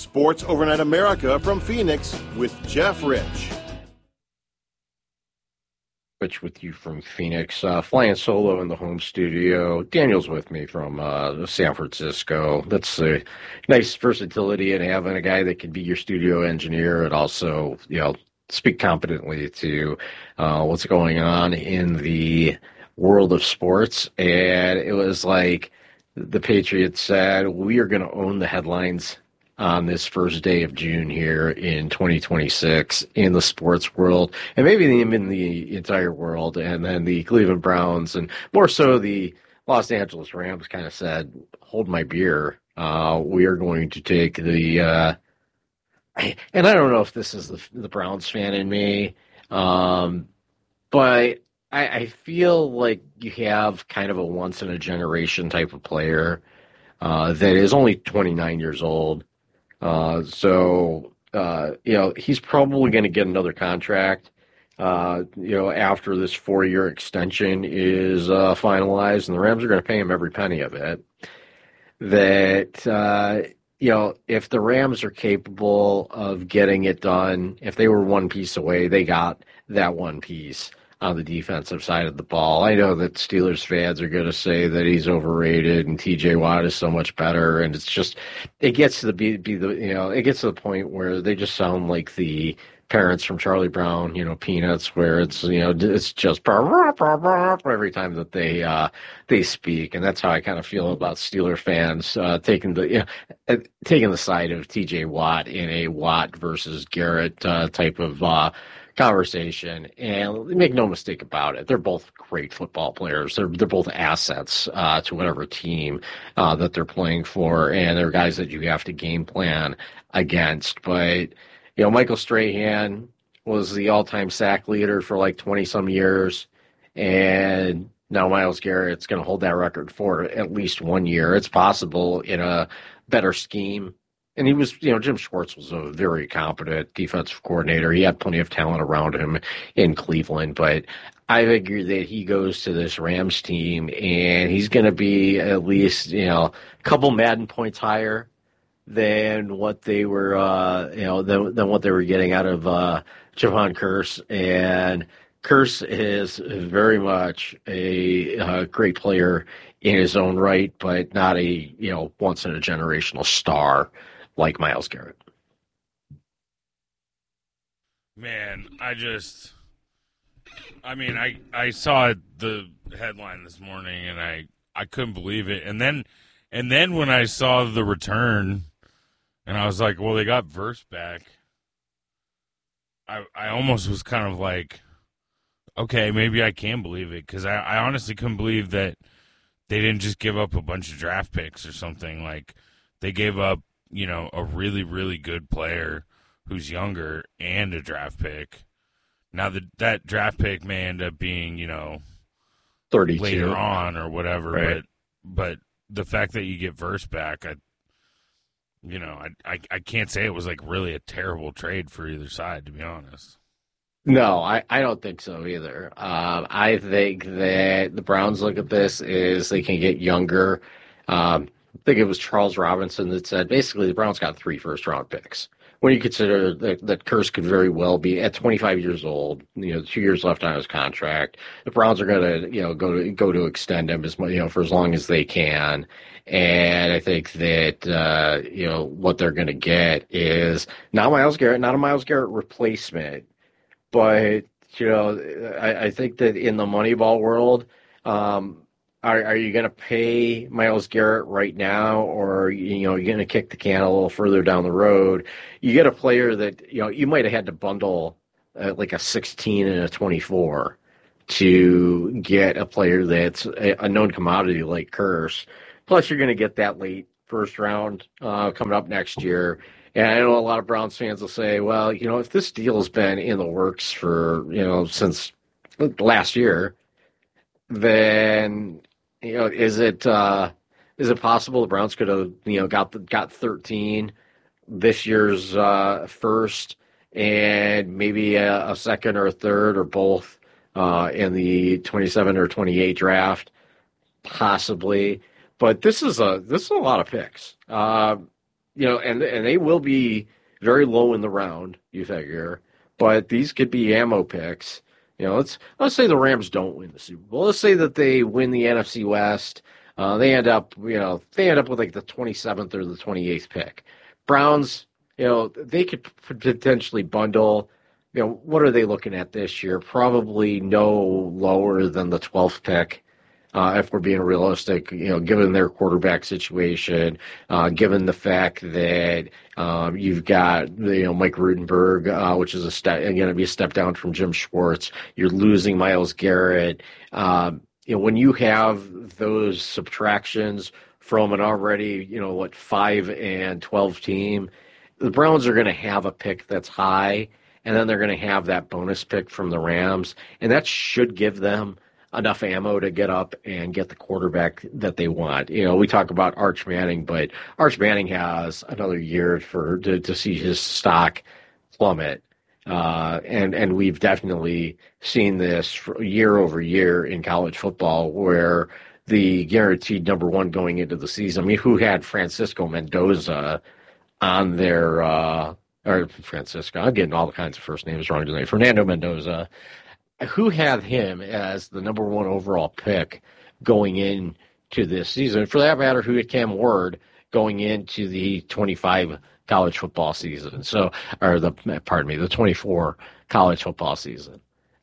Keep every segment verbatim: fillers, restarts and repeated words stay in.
Sports Overnight America from Phoenix with Jeff Rich. Rich with you from Phoenix, uh, flying solo in the home studio. Daniel's with me from uh, San Francisco. That's a nice versatility in having a guy that can be your studio engineer and also, you know, speak competently to uh, what's going on in the world of sports. And it was like the Patriots said, we are going to own the headlines on this first day of June here in twenty twenty-six in the sports world, and maybe even in the entire world. And then the Cleveland Browns, and more so the Los Angeles Rams, kind of said, hold my beer. Uh, we are going to take the, uh, and I don't know if this is the, the Browns fan in me, um, but I, I feel like you have kind of a once-in-a-generation type of player uh, that is only twenty-nine years old. Uh, so, uh, you know, he's probably going to get another contract, uh, you know, after this four-year extension is uh, finalized, and the Rams are going to pay him every penny of it. That, uh, you know, if the Rams are capable of getting it done, if they were one piece away, they got that one piece on the defensive side of the ball. I know that Steelers fans are going to say that he's overrated and T J Watt is so much better, and it's just it gets to the be, be the you know it gets to the point where they just sound like the parents from Charlie Brown, you know, Peanuts, where it's you know it's just every time that they uh, they speak, and that's how I kind of feel about Steeler fans uh, taking the you know, taking the side of T J Watt in a Watt versus Garrett uh, type of Uh, conversation. And make no mistake about it, they're both great football players. They're they're both assets uh, to whatever team uh, that they're playing for, and they're guys that you have to game plan against. But you know, Michael Strahan was the all-time sack leader for like twenty some years, and now Myles Garrett's going to hold that record for at least one year. It's possible in a better scheme. And he was, you know, Jim Schwartz was a very competent defensive coordinator. He had plenty of talent around him in Cleveland, but I figure that he goes to this Rams team and he's going to be at least, you know, a couple Madden points higher than what they were, uh, you know, than, than what they were getting out of uh, Javon Kearse. And Kearse is very much a, a great player in his own right, but not a, you know, once in a generational star like Myles Garrett. Man, I just, I mean, I, I saw the headline this morning and I, I couldn't believe it. And then, and then when I saw the return and I was like, well, they got Verse back. I, I almost was kind of like, okay, maybe I can believe it. Cause I, I honestly couldn't believe that they didn't just give up a bunch of draft picks or something. Like they gave up, you know, a really, really good player who's younger and a draft pick. Now, the, that draft pick may end up being, you know, thirty-two later on or whatever, right. but but the fact that you get Verse back, I, you know, I, I, I can't say it was, like, really a terrible trade for either side, to be honest. No, I, I don't think so either. Um, I think that the Browns look at this is they can get younger. Um I think it was Charles Robinson that said basically the Browns got three first-round picks. When you consider that, that Kearse could very well be at twenty-five years old, you know, two years left on his contract, the Browns are going to, you know, go to go to extend him as much, you know, for as long as they can. And I think that, uh, you know, what they're going to get is not Myles Garrett, not a Myles Garrett replacement, but you know, I, I think that in the Moneyball world. Um, Are, are you going to pay Myles Garrett right now, or you know, you're going to kick the can a little further down the road? You get a player that you know you might have had to bundle uh, like a sixteen and a twenty-four to get a player that's a, a known commodity like Kearse. Plus, you're going to get that late first round uh, coming up next year. And I know a lot of Browns fans will say, "Well, you know, if this deal has been in the works for you know since last year, then." You know, is it uh, is it possible the Browns could have you know got the, got thirteen this year's uh, first and maybe a, a second or a third or both uh, in the twenty-seven or twenty-eight draft, possibly. But this is a this is a lot of picks. Uh, you know, and and they will be very low in the round, you figure, but these could be ammo picks. You know, let's let's say the Rams don't win the Super Bowl. Let's say that they win the N F C West. Uh, they end up, you know, they end up with like the twenty-seventh or the twenty-eighth pick. Browns, you know, they could potentially bundle. You know, what are they looking at this year? Probably no lower than the twelfth pick. Uh, if we're being realistic, you know, given their quarterback situation, uh, given the fact that um, you've got, you know, Mike Rudenberg, uh, which is a step, going to be a step down from Jim Schwartz. You're losing Myles Garrett. Um, you know, when you have those subtractions from an already, you know, what, five and twelve team, the Browns are going to have a pick that's high, and then they're going to have that bonus pick from the Rams, and that should give them enough ammo to get up and get the quarterback that they want. You know, we talk about Arch Manning, but Arch Manning has another year for to, to see his stock plummet. Uh, and, and we've definitely seen this for year over year in college football where the guaranteed number one going into the season, I mean, who had Francisco Mendoza on their, uh, or Francisco, I'm getting all kinds of first names wrong today, Fernando Mendoza, who had him as the number one overall pick going into this season. For that matter, who had Cam Ward going into the twenty-five college football season. So, or the, pardon me, the twenty-four college football season.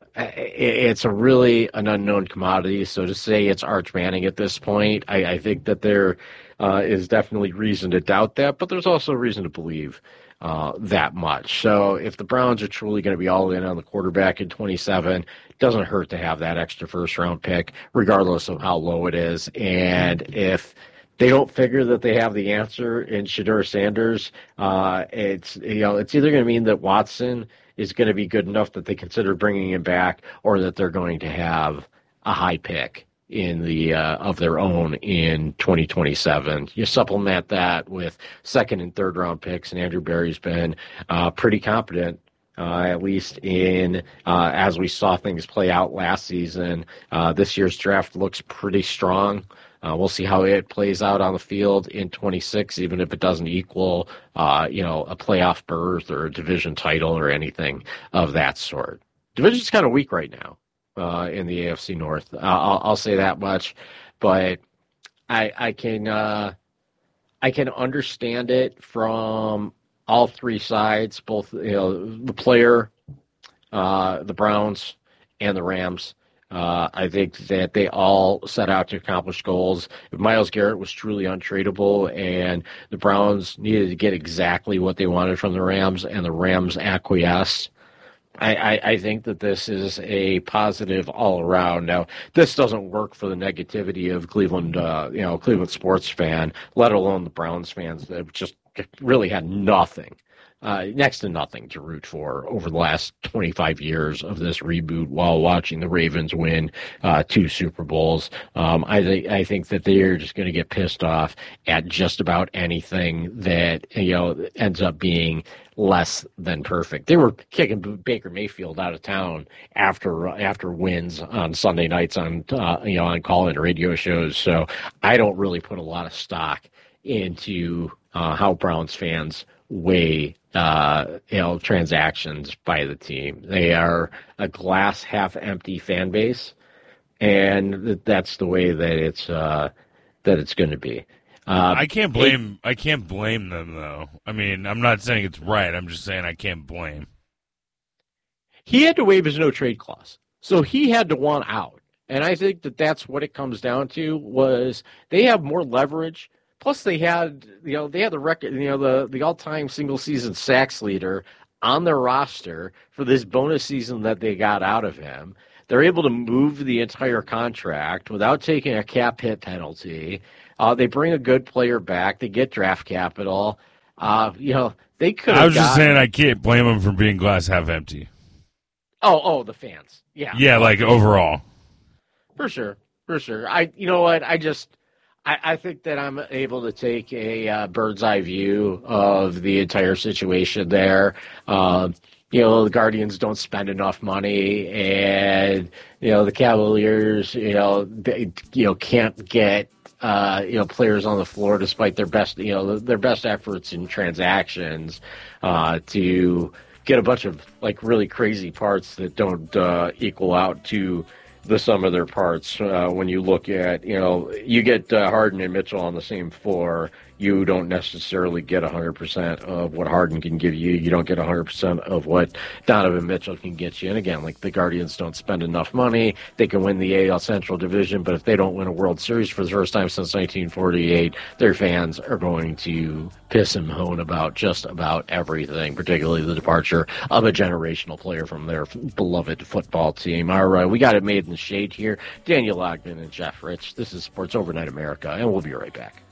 It's a really an unknown commodity. So to say it's Arch Manning at this point, I, I think that there uh, is definitely reason to doubt that, but there's also reason to believe Uh, that much. So if the Browns are truly going to be all in on the quarterback in twenty-seven, it doesn't hurt to have that extra first round pick, regardless of how low it is. And if they don't figure that they have the answer in Shedeur Sanders, uh, it's, you know, it's either going to mean that Watson is going to be good enough that they consider bringing him back, or that they're going to have a high pick in the uh, of their own in twenty twenty-seven. You supplement that with second and third round picks, and Andrew Berry's been uh, pretty competent, uh, at least in uh, as we saw things play out last season. Uh, this year's draft looks pretty strong. Uh, we'll see how it plays out on the field in twenty-six, even if it doesn't equal, uh, you know, a playoff berth or a division title or anything of that sort. Division's kind of weak right now. Uh, in the A F C North, uh, I'll, I'll say that much, but I, I can uh, I can understand it from all three sides, both you know the player, uh, the Browns, and the Rams. Uh, I think that they all set out to accomplish goals. If Myles Garrett was truly untradeable and the Browns needed to get exactly what they wanted from the Rams, and the Rams acquiesced, I, I, I think that this is a positive all around. Now, this doesn't work for the negativity of Cleveland, uh, you know, Cleveland sports fan, let alone the Browns fans that just really had nothing, uh, next to nothing to root for over the last twenty-five years of this reboot while watching the Ravens win uh, two Super Bowls. Um, I think I think that they're just going to get pissed off at just about anything that you know ends up being less than perfect. They were kicking Baker Mayfield out of town after after wins on Sunday nights on uh, you know on call-in radio shows. So I don't really put a lot of stock into uh, how Browns fans weigh uh, you know transactions by the team. They are a glass half empty fan base, and that's the way that it's uh, that it's going to be. Uh, I can't blame. It, I can't blame them though. I mean, I'm not saying it's right. I'm just saying I can't blame. He had to waive his no trade clause, so he had to want out, and I think that that's what it comes down to. Was they have more leverage? Plus, they had you know they had the record, you know the the all time single season sacks leader on their roster for this bonus season that they got out of him. They're able to move the entire contract without taking a cap hit penalty. Uh, they bring a good player back. They get draft capital. Uh, you know, they could. I was just gotten... saying I can't blame them for being glass half empty. Oh, oh, the fans. Yeah. Yeah, like overall. For sure, for sure. I, you know what? I just, I, I think that I'm able to take a uh, bird's eye view of the entire situation there. Um, you know, the Guardians don't spend enough money, and you know the Cavaliers, you know, they, you know, can't get uh, you know, players on the floor despite their best, you know, their best efforts in transactions uh, to get a bunch of like really crazy parts that don't uh, equal out to the sum of their parts. Uh, when you look at, you know, you get uh, Harden and Mitchell on the same floor, you don't necessarily get one hundred percent of what Harden can give you. You don't get one hundred percent of what Donovan Mitchell can get you. And again, like the Guardians don't spend enough money. They can win the A L Central Division, but if they don't win a World Series for the first time since nineteen forty-eight, their fans are going to piss and moan about just about everything, particularly the departure of a generational player from their beloved football team. All right, we got it made in the shade here. Daniel Ogden and Jeff Rich. This is Sports Overnight America, and we'll be right back.